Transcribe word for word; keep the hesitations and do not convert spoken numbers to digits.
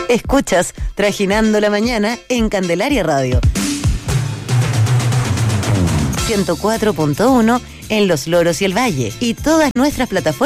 Escuchas Trajinando la Mañana en Candelaria Radio. ciento cuatro punto uno en Los Loros y el Valle. Y todas nuestras plataformas